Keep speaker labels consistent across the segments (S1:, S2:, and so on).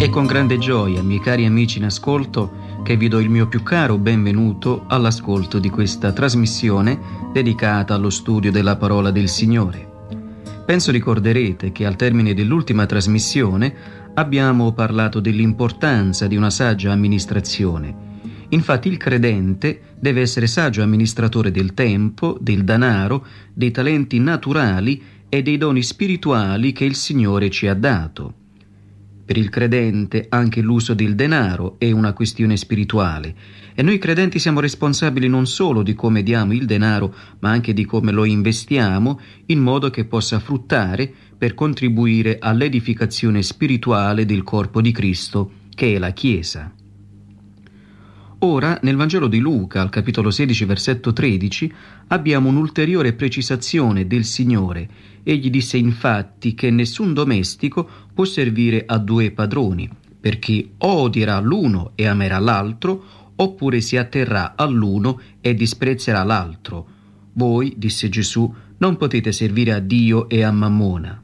S1: È con grande gioia, miei cari amici in ascolto, che vi do il mio più caro benvenuto all'ascolto di questa trasmissione dedicata allo studio della parola del Signore. Penso ricorderete che al termine dell'ultima trasmissione abbiamo parlato dell'importanza di una saggia amministrazione. Infatti il credente deve essere saggio amministratore del tempo, del denaro, dei talenti naturali e dei doni spirituali che il Signore ci ha dato. Per il credente anche l'uso del denaro è una questione spirituale e noi credenti siamo responsabili non solo di come diamo il denaro, ma anche di come lo investiamo in modo che possa fruttare per contribuire all'edificazione spirituale del corpo di Cristo, che è la Chiesa. Ora, nel Vangelo di Luca, al capitolo 16, versetto 13, abbiamo un'ulteriore precisazione del Signore. Egli disse infatti che nessun domestico può servire a due padroni, perché o odierà l'uno e amerà l'altro, oppure si atterrà all'uno e disprezzerà l'altro. Voi, disse Gesù, non potete servire a Dio e a Mammona.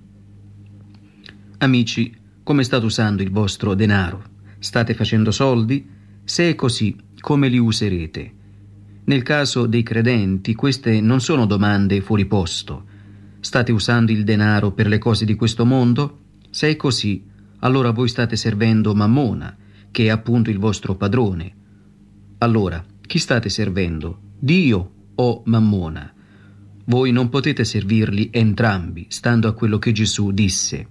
S1: Amici, come state usando il vostro denaro? State facendo soldi? Se è così, come li userete? Nel caso dei credenti, queste non sono domande fuori posto. State usando il denaro per le cose di questo mondo? Se è così, allora voi state servendo Mammona, che è appunto il vostro padrone. Allora, chi state servendo? Dio o Mammona? Voi non potete servirli entrambi, stando a quello che Gesù disse.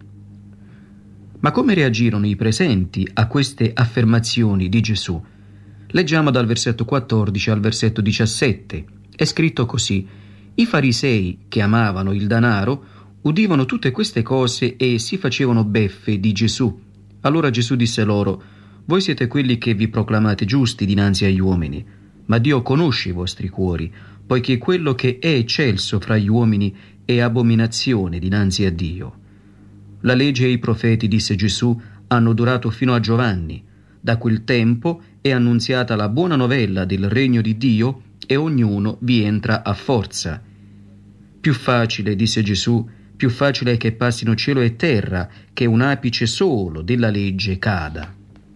S1: Ma come reagirono i presenti a queste affermazioni di Gesù? Leggiamo dal versetto 14 al versetto 17. È scritto così: i farisei, che amavano il denaro, udivano tutte queste cose e si facevano beffe di Gesù. Allora Gesù disse loro: voi siete quelli che vi proclamate giusti dinanzi agli uomini, ma Dio conosce i vostri cuori, poiché quello che è eccelso fra gli uomini è abominazione dinanzi a Dio. La legge e i profeti, disse Gesù, hanno durato fino a Giovanni. Da quel tempo è annunziata la buona novella del regno di Dio e ognuno vi entra a forza. Più facile, disse Gesù, più facile è che passino cielo e terra, che un apice solo della legge cada.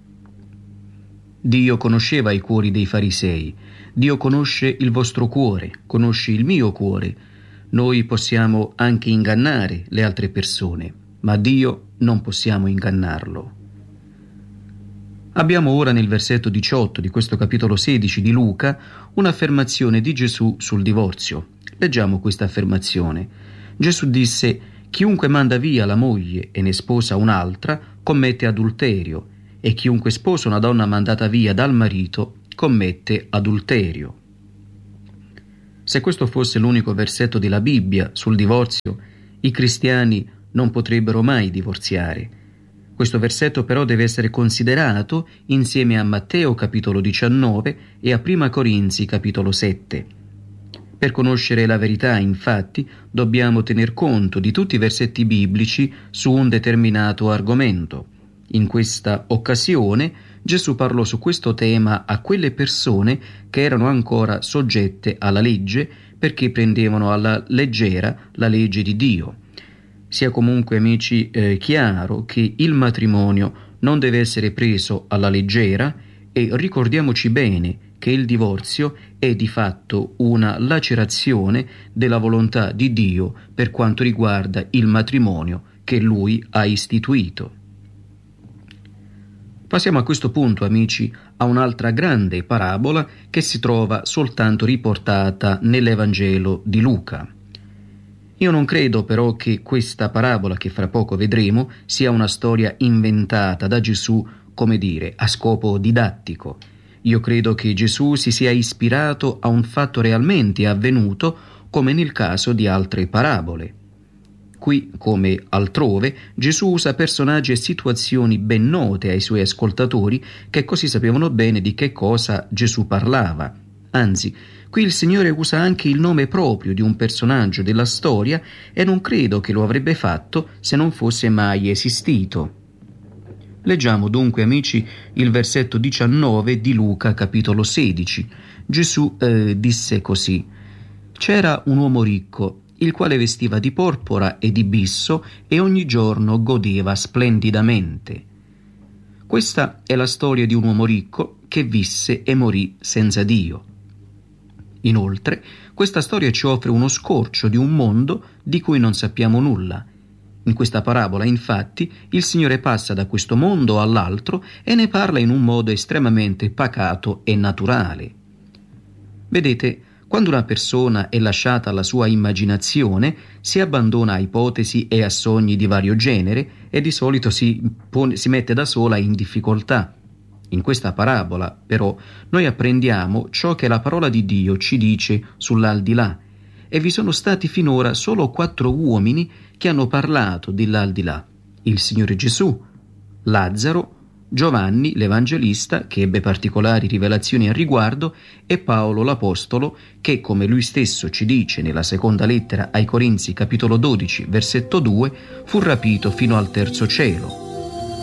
S1: Dio conosceva i cuori dei farisei. Dio conosce il vostro cuore, conosce il mio cuore. Noi possiamo anche ingannare le altre persone, ma Dio non possiamo ingannarlo. Abbiamo ora nel versetto 18 di questo capitolo 16 di Luca un'affermazione di Gesù sul divorzio. Leggiamo questa affermazione. Gesù disse: chiunque manda via la moglie e ne sposa un'altra commette adulterio, e chiunque sposa una donna mandata via dal marito commette adulterio. Se questo fosse l'unico versetto della Bibbia sul divorzio, i cristiani non potrebbero mai divorziare. Questo versetto però deve essere considerato insieme a Matteo capitolo 19 e a Prima Corinzi capitolo 7. Per conoscere la verità, infatti, dobbiamo tener conto di tutti i versetti biblici su un determinato argomento. In questa occasione Gesù parlò su questo tema a quelle persone che erano ancora soggette alla legge perché prendevano alla leggera la legge di Dio. Sia comunque, amici, chiaro che il matrimonio non deve essere preso alla leggera e ricordiamoci bene che il divorzio è di fatto una lacerazione della volontà di Dio per quanto riguarda il matrimonio che Lui ha istituito. Passiamo a questo punto, amici, a un'altra grande parabola che si trova soltanto riportata nell'Evangelo di Luca. Io non credo però che questa parabola, che fra poco vedremo, sia una storia inventata da Gesù, come dire, a scopo didattico. Io credo che Gesù si sia ispirato a un fatto realmente avvenuto, come nel caso di altre parabole. Qui, come altrove, Gesù usa personaggi e situazioni ben note ai suoi ascoltatori che così sapevano bene di che cosa Gesù parlava. Anzi, qui il Signore usa anche il nome proprio di un personaggio della storia e non credo che lo avrebbe fatto se non fosse mai esistito. Leggiamo dunque, amici, il versetto 19 di Luca capitolo 16. Gesù disse così: c'era un uomo ricco, il quale vestiva di porpora e di bisso e ogni giorno godeva splendidamente. Questa è la storia di un uomo ricco che visse e morì senza Dio. Inoltre, questa storia ci offre uno scorcio di un mondo di cui non sappiamo nulla. In questa parabola, infatti, il Signore passa da questo mondo all'altro e ne parla in un modo estremamente pacato e naturale. Vedete, quando una persona è lasciata alla sua immaginazione, si abbandona a ipotesi e a sogni di vario genere e di solito si mette da sola in difficoltà. In questa parabola, però, noi apprendiamo ciò che la parola di Dio ci dice sull'aldilà, e vi sono stati finora solo 4 uomini che hanno parlato dell'aldilà: il Signore Gesù, Lazzaro, Giovanni l'Evangelista, che ebbe particolari rivelazioni al riguardo, e Paolo l'Apostolo, che, come lui stesso ci dice nella seconda lettera ai Corinzi capitolo 12, versetto 2, fu rapito fino al terzo cielo.